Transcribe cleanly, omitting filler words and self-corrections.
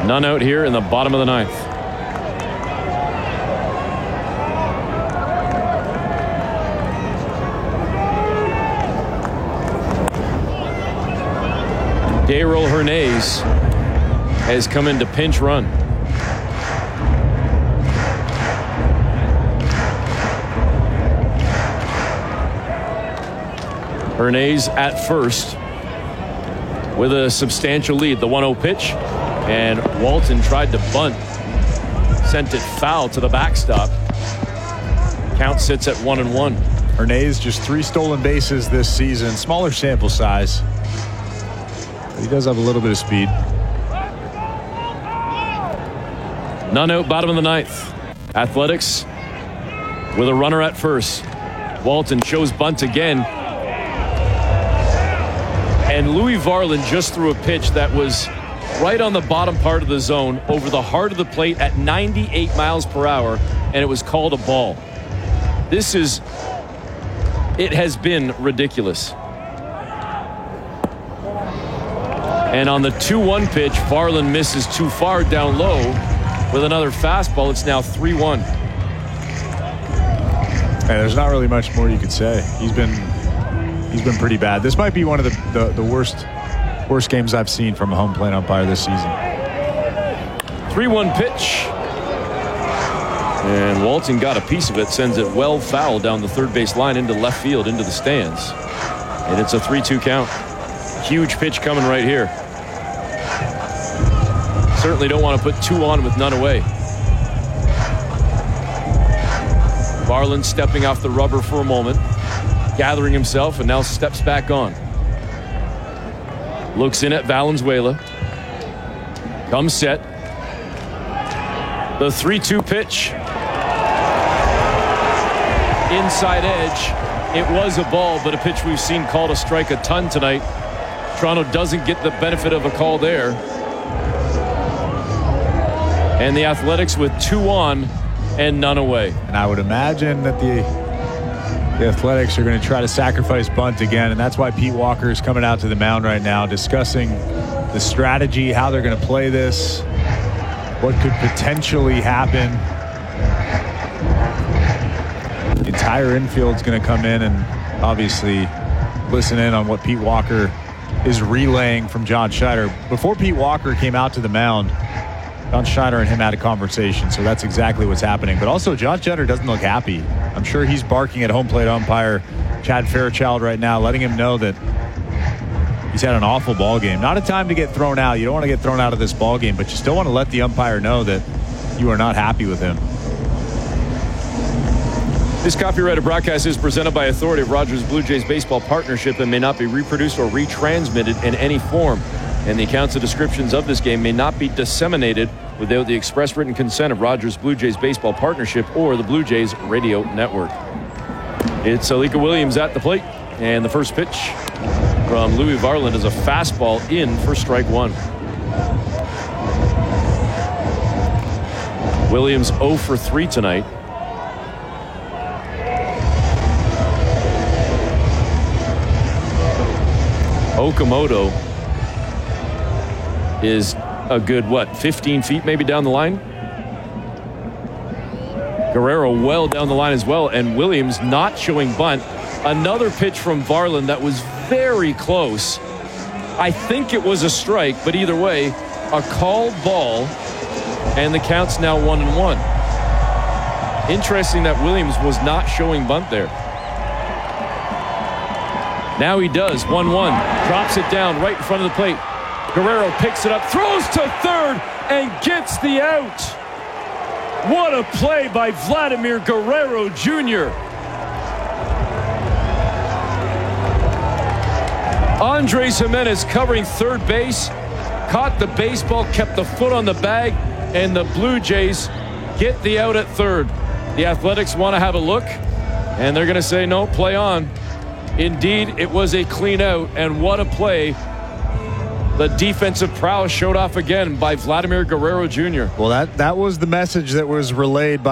None out here in the bottom of the ninth. Daryl Hernandez has come in to pinch run. Hernandez at first with a substantial lead. The 1-0 pitch, and Walton tried to bunt, sent it foul to the backstop. Count sits at 1-1. Hernandez just 3 stolen bases this season. Smaller sample size. But he does have a little bit of speed. None out, bottom of the ninth. Athletics with a runner at first. Walton shows bunt again. And Louis Varland just threw a pitch that was right on the bottom part of the zone over the heart of the plate at 98 miles per hour, and it was called a ball. It has been ridiculous. And on the 2-1 pitch, Varland misses too far down low with another fastball. It's now 3-1. And there's not really much more you could say. He's been pretty bad. This might be one of the worst games I've seen from a home plate umpire this season. 3-1 pitch. And Walton got a piece of it, sends it well foul down the third base line into left field, into the stands. And it's a 3-2 count. Huge pitch coming right here. Certainly don't want to put 2 on with none away. Varland stepping off the rubber for a moment, gathering himself, and now steps back on. Looks in at Valenzuela. Comes set. The 3-2 pitch. Inside edge. It was a ball, but a pitch we've seen called a strike a ton tonight. Toronto doesn't get the benefit of a call there. And the Athletics with 2 on and none away. And I would imagine that the Athletics are going to try to sacrifice bunt again, and that's why Pete Walker is coming out to the mound right now, discussing the strategy, how they're going to play this, what could potentially happen. The entire infield's going to come in and obviously listen in on what Pete Walker is relaying from John Schneider. Before Pete Walker came out to the mound, John Schneider and him had a conversation, so that's exactly what's happening. But also, John Schneider doesn't look happy. I'm sure he's barking at home plate umpire Chad Fairchild right now, letting him know that he's had an awful ball game. Not a time to get thrown out. You don't want to get thrown out of this ball game, but you still want to let the umpire know that you are not happy with him. This copyrighted broadcast is presented by authority of Rogers Blue Jays Baseball Partnership and may not be reproduced or retransmitted in any form. And the accounts and descriptions of this game may not be disseminated without the express written consent of Rogers Blue Jays Baseball Partnership or the Blue Jays Radio Network. It's Alika Williams at the plate, and the first pitch from Louis Varland is a fastball in for strike 1. Williams 0 for 3 tonight. Okamoto is a good, 15 feet maybe down the line? Guerrero well down the line as well, and Williams not showing bunt. Another pitch from Varland that was very close. I think it was a strike, but either way, a called ball, and the count's now 1-1. Interesting that Williams was not showing bunt there. Now he does. 1-1. Drops it down right in front of the plate. Guerrero picks it up, throws to third, and gets the out. What a play by Vladimir Guerrero Jr. Andres Jimenez covering third base, caught the baseball, kept the foot on the bag, and the Blue Jays get the out at third. The Athletics want to have a look, and they're going to say, no, play on. Indeed, it was a clean out, and what a play. The defensive prowess showed off again by Vladimir Guerrero Jr. Well, that was the message that was relayed by